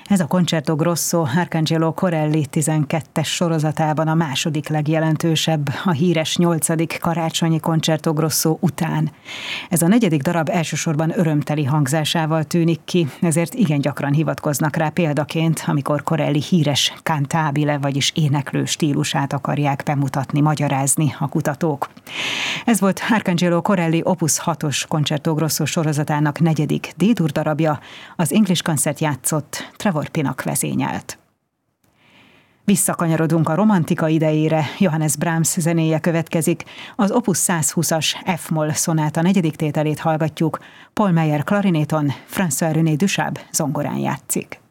Ez a Concerto Grosso Arcangelo Corelli 12-es sorozatában a második legjelentősebb, a híres 8. karácsonyi Concerto Grosso után. Ez a 4. darab elsősorban örömteli hangzásával tűnik ki, ezért igen gyakran hivatkoznak rá példaként, amikor Corelli híres cantabile, vagyis éneklő stílusát akarják bemutatni, magyarázni a kutatók. Ez volt Arcangelo Corelli Opus 6-os Concerto Grosso sorozatának 4. D-dur darabja, az English Concert játszott, Trevor Pinnock vezényelt. Visszakanyarodunk a romantika idejére, Johannes Brahms zenéje következik, az Opus 120-as F-moll szonáta 4. tételét hallgatjuk, Paul Meyer klarinéton, François-René Duchabre zongorán játszik.